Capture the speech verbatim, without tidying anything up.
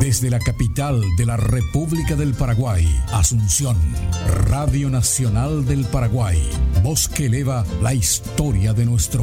Desde la capital de la República del Paraguay, Asunción, Radio Nacional del Paraguay, voz que eleva la historia de nuestro